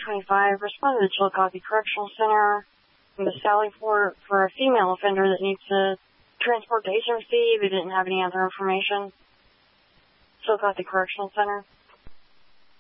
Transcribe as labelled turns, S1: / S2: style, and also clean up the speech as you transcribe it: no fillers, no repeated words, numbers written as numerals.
S1: 325, responded to Chillicothe Correctional Center in the Sallyport for a female offender that needs a transportation fee. They didn't have any other information. Chillicothe Correctional Center.